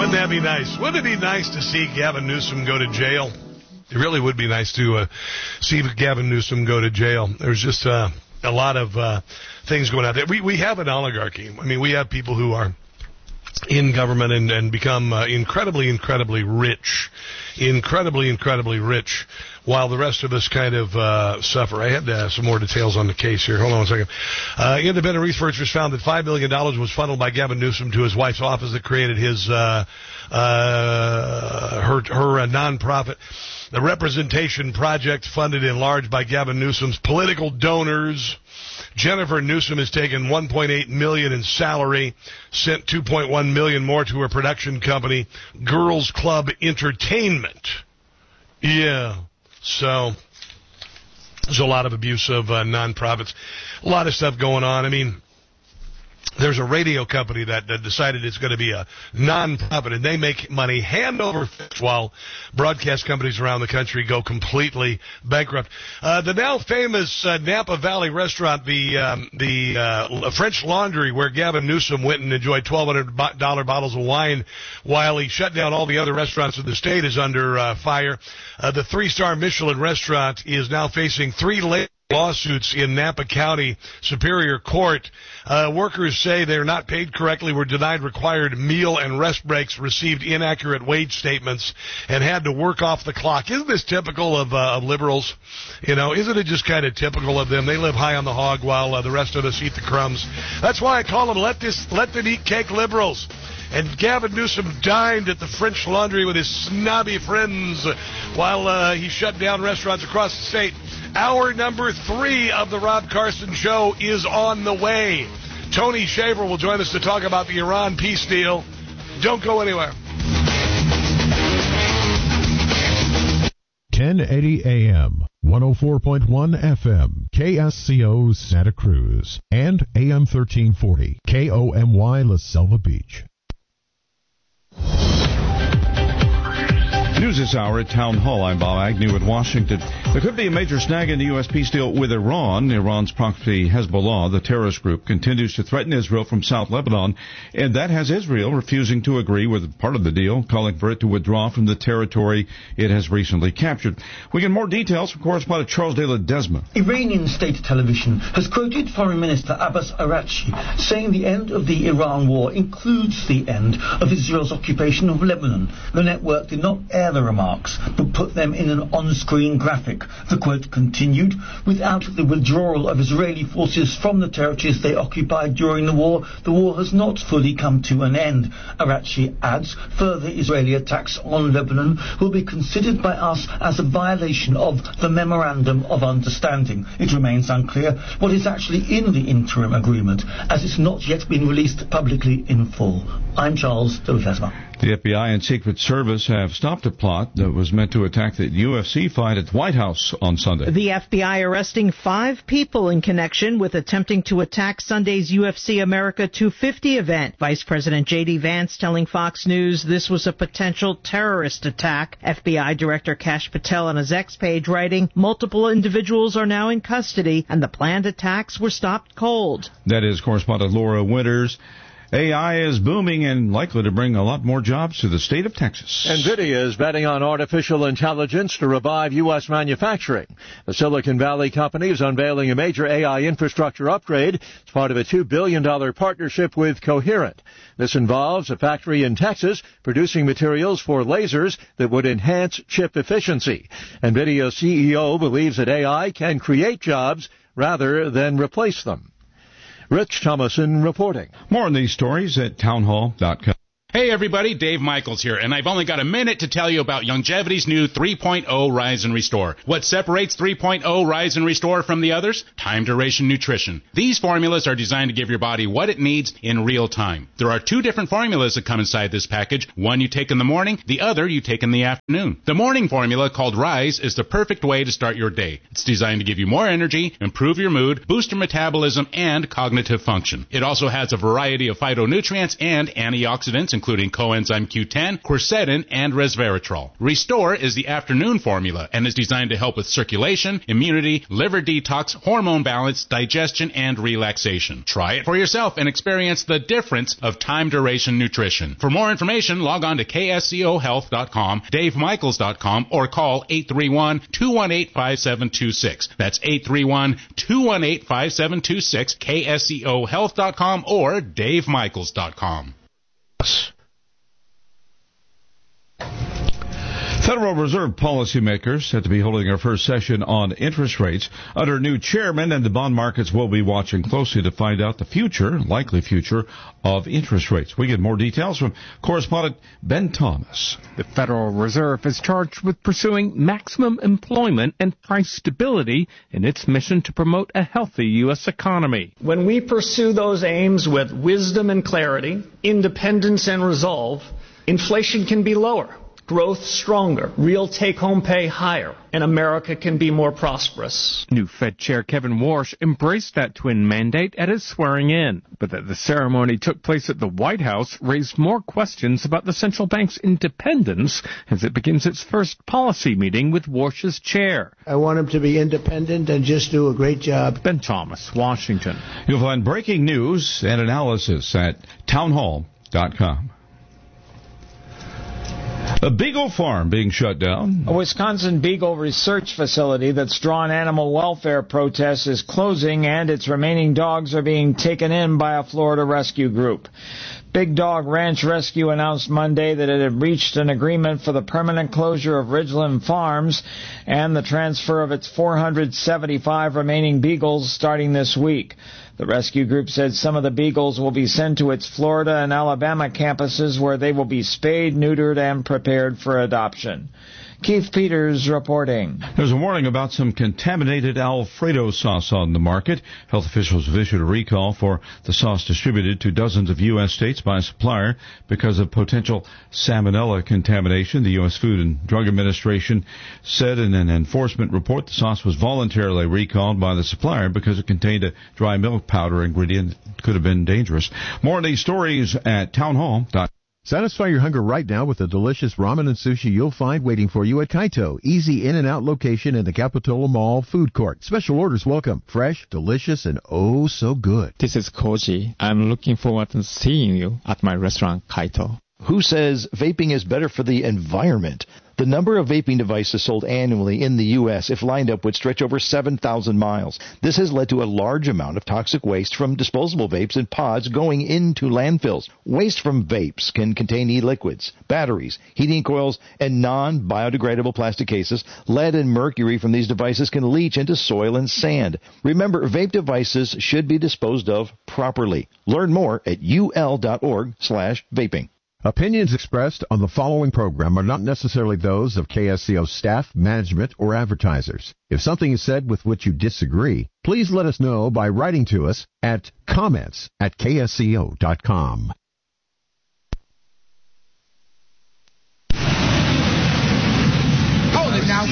Wouldn't that be nice? Wouldn't it be nice to see Gavin Newsom go to jail? It really would be nice to see Gavin Newsom go to jail. There's just a lot of things going on there. We have an oligarchy. I mean, we have people who are in government and become incredibly rich, while the rest of us kind of suffer. I had some more details on the case here. Hold on a second. Independent researchers found that $5 million was funneled by Gavin Newsom to his wife's office that created his her nonprofit. The Representation Project, funded in large by Gavin Newsom's political donors. Jennifer Newsom has taken $1.8 million in salary, sent $2.1 million more to her production company, Girls Club Entertainment. Yeah, so there's a lot of abuse of nonprofits, a lot of stuff going on. I mean, there's a radio company that decided it's going to be a nonprofit, and they make money hand over fist while broadcast companies around the country go completely bankrupt. The now famous Napa Valley restaurant, the French Laundry, where Gavin Newsom went and enjoyed $1,200 bottles of wine while he shut down all the other restaurants in the state, is under fire. The 3-star Michelin restaurant is now facing 3 lawsuits in Napa County Superior Court. Workers say they're not paid correctly, were denied required meal and rest breaks, received inaccurate wage statements, and had to work off the clock. Isn't this typical of liberals? You know, isn't it just kind of typical of them? They live high on the hog while the rest of us eat the crumbs. That's why I call them let them eat cake liberals. And Gavin Newsom dined at the French Laundry with his snobby friends while he shut down restaurants across the state. Hour number 3 of the Rob Carson Show is on the way. Tony Shaver will join us to talk about the Iran peace deal. Don't go anywhere. 1080 AM, 104.1 FM, KSCO Santa Cruz, and AM 1340, KOMY La Selva Beach. News this hour at Town Hall. I'm Bob Agnew in Washington. There could be a major snag in the U.S. peace deal with Iran. Iran's proxy Hezbollah, the terrorist group, continues to threaten Israel from South Lebanon, and that has Israel refusing to agree with part of the deal, calling for it to withdraw from the territory it has recently captured. We get more details from correspondent Charles de Ledesma. Iranian state television has quoted Foreign Minister Abbas Araghchi saying the end of the Iran war includes the end of Israel's occupation of Lebanon. The network did not air the remarks, but put them in an on-screen graphic. The quote continued, without the withdrawal of Israeli forces from the territories they occupied during the war has not fully come to an end. Araghchi adds, further Israeli attacks on Lebanon will be considered by us as a violation of the Memorandum of Understanding. It remains unclear what is actually in the interim agreement, as it's not yet been released publicly in full. I'm Charles de Ledesma. The FBI and Secret Service have stopped a plot that was meant to attack the UFC fight at the White House on Sunday. The FBI arresting 5 people in connection with attempting to attack Sunday's UFC America 250 event. Vice President J.D. Vance telling Fox News this was a potential terrorist attack. FBI Director Kash Patel on his X page writing, multiple individuals are now in custody and the planned attacks were stopped cold. That is correspondent Laura Winters. AI is booming and likely to bring a lot more jobs to the state of Texas. NVIDIA is betting on artificial intelligence to revive U.S. manufacturing. The Silicon Valley company is unveiling a major AI infrastructure upgrade as part of a $2 billion partnership with Coherent. This involves a factory in Texas producing materials for lasers that would enhance chip efficiency. NVIDIA CEO believes that AI can create jobs rather than replace them. Rich Thomason reporting. More on these stories at townhall.com. Hey everybody, Dave Michaels here, and I've only got a minute to tell you about Longevity's new 3.0 Rise and Restore. What separates 3.0 Rise and Restore from the others? Time duration nutrition. These formulas are designed to give your body what it needs in real time. There are 2 different formulas that come inside this package. One you take in the morning, the other you take in the afternoon. The morning formula, called Rise, is the perfect way to start your day. It's designed to give you more energy, improve your mood, boost your metabolism, and cognitive function. It also has a variety of phytonutrients and antioxidants, including coenzyme Q10, quercetin, and resveratrol. Restore is the afternoon formula and is designed to help with circulation, immunity, liver detox, hormone balance, digestion, and relaxation. Try it for yourself and experience the difference of time-duration nutrition. For more information, log on to kscohealth.com, davemichaels.com, or call 831-218-5726. That's 831-218-5726, kscohealth.com, or davemichaels.com. Federal Reserve policymakers set to be holding their first session on interest rates under new chairman, and the bond markets will be watching closely to find out the likely future of interest rates. We get more details from correspondent Ben Thomas. The Federal Reserve is charged with pursuing maximum employment and price stability in its mission to promote a healthy U.S. economy. When we pursue those aims with wisdom and clarity, independence and resolve, inflation can be lower, growth stronger, real take-home pay higher, and America can be more prosperous. New Fed Chair Kevin Warsh embraced that twin mandate at his swearing-in, but that the ceremony took place at the White House raised more questions about the central bank's independence as it begins its first policy meeting with Warsh's chair. I want him to be independent and just do a great job. Ben Thomas, Washington. You'll find breaking news and analysis at townhall.com. A beagle farm being shut down. A Wisconsin beagle research facility that's drawn animal welfare protests is closing, and its remaining dogs are being taken in by a Florida rescue group. Big Dog Ranch Rescue announced Monday that it had reached an agreement for the permanent closure of Ridgeland Farms and the transfer of its 475 remaining beagles starting this week. The rescue group said some of the beagles will be sent to its Florida and Alabama campuses where they will be spayed, neutered, and prepared for adoption. Keith Peters reporting. There's a warning about some contaminated Alfredo sauce on the market. Health officials have issued a recall for the sauce distributed to dozens of U.S. states by a supplier because of potential salmonella contamination. The U.S. Food and Drug Administration said in an enforcement report the sauce was voluntarily recalled by the supplier because it contained a dry milk powder ingredient that could have been dangerous. More on these stories at townhall.com. Satisfy your hunger right now with the delicious ramen and sushi you'll find waiting for you at Kaito. Easy in and out location in the Capitola Mall food court. Special orders welcome. Fresh, delicious, and oh so good. This is Koji. I'm looking forward to seeing you at my restaurant Kaito. Who says vaping is better for the environment? The number of vaping devices sold annually in the U.S., if lined up, would stretch over 7,000 miles. This has led to a large amount of toxic waste from disposable vapes and pods going into landfills. Waste from vapes can contain e-liquids, batteries, heating coils, and non-biodegradable plastic cases. Lead and mercury from these devices can leach into soil and sand. Remember, vape devices should be disposed of properly. Learn more at ul.org/vaping. Opinions expressed on the following program are not necessarily those of KSCO staff, management, or advertisers. If something is said with which you disagree, please let us know by writing to us at comments@ksco.com. Hold it now.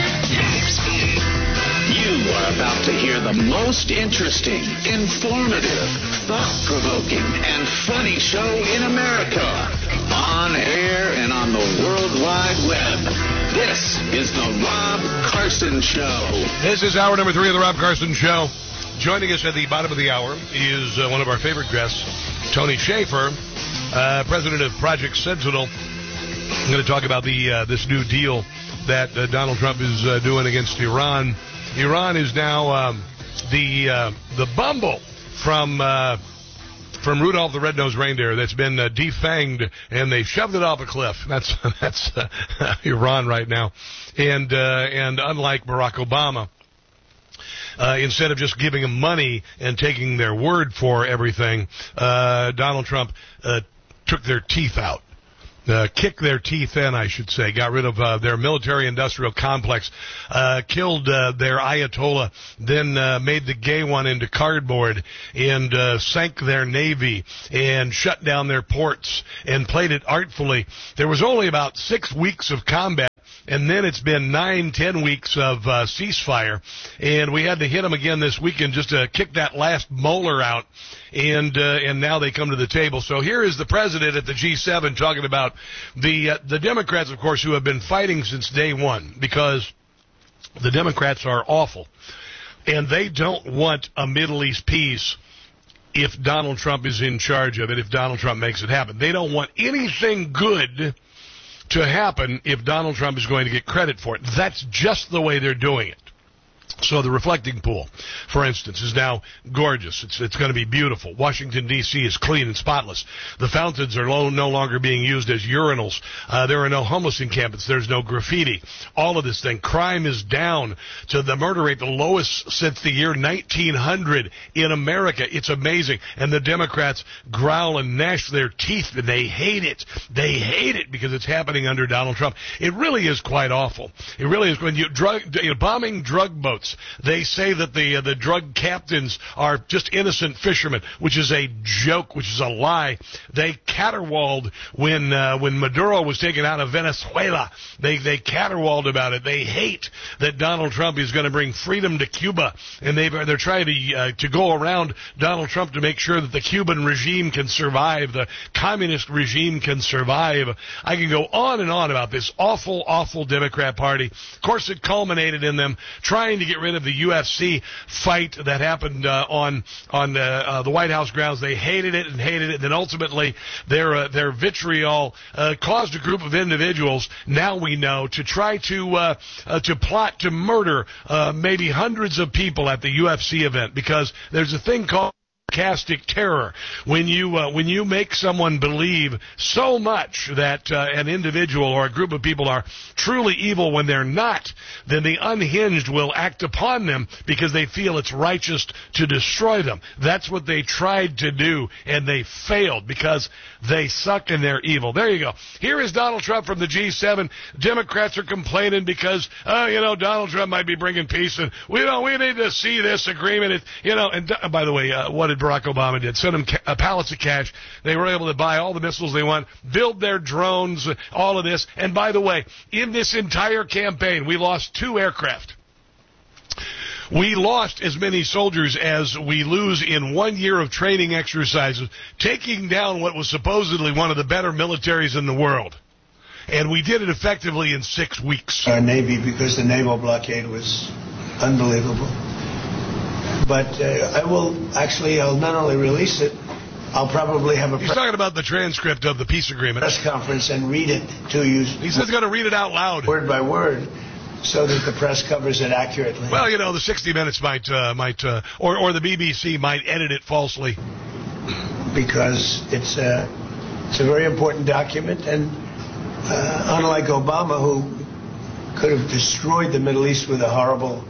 You are about to hear the most interesting, informative, thought-provoking, and funny show in America. On air and on the World Wide Web. This is the Rob Carson Show. This is hour number 3 of the Rob Carson Show. Joining us at the bottom of the hour is one of our favorite guests, Tony Shaffer, president of Project Sentinel. I'm going to talk about this new deal that Donald Trump is doing against Iran. Iran is now the bumble from Rudolph the Red-Nosed Reindeer that's been defanged, and they shoved it off a cliff. That's Iran right now. And unlike Barack Obama, instead of just giving them money and taking their word for everything, Donald Trump took their teeth out. Kicked their teeth in, I should say. Got rid of their military-industrial complex. Killed their Ayatollah. Then made the gay one into cardboard. And sank their navy. And shut down their ports. And played it artfully. There was only about 6 weeks of combat and then it's been 9-10 weeks of ceasefire, and we had to hit them again this weekend just to kick that last molar out, and now they come to the table. So here is the president at the G7 talking about the Democrats, of course, who have been fighting since day one, because the Democrats are awful, and they don't want a Middle East peace if Donald Trump is in charge of it, if Donald Trump makes it happen. They don't want anything good to happen if Donald Trump is going to get credit for it. That's just the way they're doing it. So the reflecting pool, for instance, is now gorgeous. It's going to be beautiful. Washington, D.C. is clean and spotless. The fountains are no longer being used as urinals. There are no homeless encampments. There's no graffiti. All of this thing. Crime is down to the murder rate, the lowest since the year 1900 in America. It's amazing. And the Democrats growl and gnash their teeth, and they hate it. They hate it because it's happening under Donald Trump. It really is quite awful. It really is. When you're bombing drug boats, they say that the drug captains are just innocent fishermen, which is a joke, which is a lie. They caterwauled when Maduro was taken out of Venezuela. They caterwauled about it. They hate that Donald Trump is going to bring freedom to Cuba, and they're trying to go around Donald Trump to make sure that the Cuban regime can survive, the communist regime can survive. I can go on and on about this awful, awful Democrat Party. Of course, it culminated in them trying to get rid of the UFC fight that happened on the White House grounds. They hated it. Then ultimately, their vitriol caused a group of individuals, now we know, to try to plot to murder maybe hundreds of people at the UFC event, because there's a thing called sarcastic terror. When you make someone believe so much that an individual or a group of people are truly evil when they're not, then the unhinged will act upon them because they feel it's righteous to destroy them. That's what they tried to do, and they failed because they suck and they're evil. There you go. Here is Donald Trump from the G7. Democrats are complaining because, Donald Trump might be bringing peace, and we need to see this agreement. And by the way, what did Barack Obama did? Sent them pallets of cash. They were able to buy all the missiles they want, build their drones, all of this. And by the way, in this entire campaign, we lost 2 aircraft. We lost as many soldiers as we lose in 1 year of training exercises, taking down what was supposedly one of the better militaries in the world. And we did it effectively in 6 weeks. Our Navy, because the naval blockade was unbelievable. But I'll not only release it, I'll probably have He's talking about the transcript of the peace agreement. Press conference and read it to you. He says he's going to read it out loud. Word by word, so that the press covers it accurately. Well, the 60 Minutes might or the BBC might edit it falsely. Because it's a very important document, and unlike Obama, who could have destroyed the Middle East with a horrible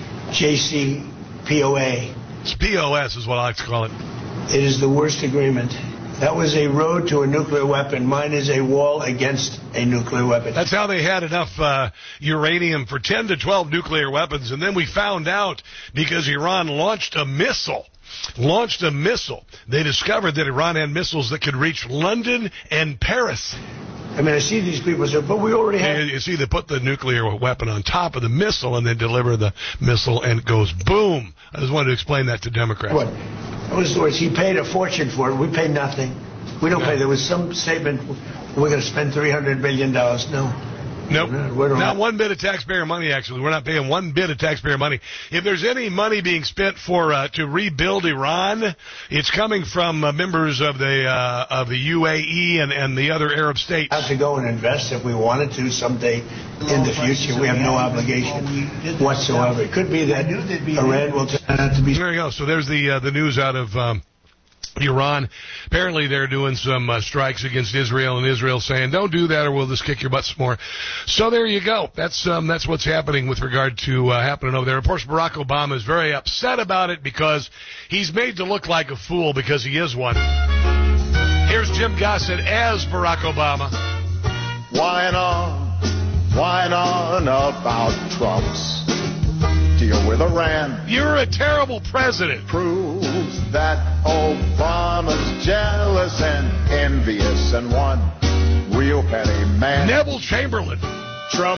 JCPOA. It's POS is what I like to call it. It is the worst agreement. That was a road to a nuclear weapon. Mine is a wall against a nuclear weapon. That's how they had enough uranium for 10 to 12 nuclear weapons. And then we found out because Iran launched a missile. They discovered that Iran had missiles that could reach London and Paris. I mean, I see these people say, but we already have... You see, they put the nuclear weapon on top of the missile and then deliver the missile, and it goes boom. I just wanted to explain that to Democrats. What? Those words, he paid a fortune for it. We pay nothing. We don't pay. There was some statement, we're going to spend $300 billion. No. Nope. Not one bit of taxpayer money, actually. We're not paying one bit of taxpayer money. If there's any money being spent to rebuild Iran, it's coming from members of the UAE and the other Arab states. We have to go and invest if we wanted to someday in the future. We have no obligation whatsoever. It could be that Iran will turn out to be... There you go. So there's the news out of... Iran. Apparently they're doing some strikes against Israel, and Israel saying, don't do that or we'll just kick your butts more. So there you go. That's what's happening with regard to happening over there. Of course, Barack Obama is very upset about it because he's made to look like a fool because he is one. Here's Jim Gossett as Barack Obama. Whine on about Trump's deal with Iran. You're a terrible president. Proves that Obama's jealous and envious and one real petty man. Neville Chamberlain. Trump